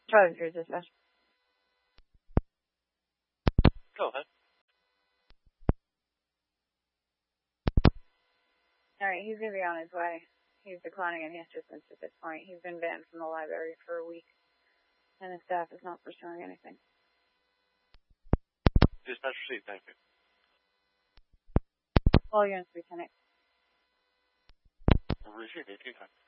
Charlie 3 dispatch. Go ahead. Alright, he's going to be on his way. He's declining any assistance at this point. He's been banned from the library for a week, and the staff is not pursuing anything. Dispatch received, thank you. All units reconnect. Received, 18 times.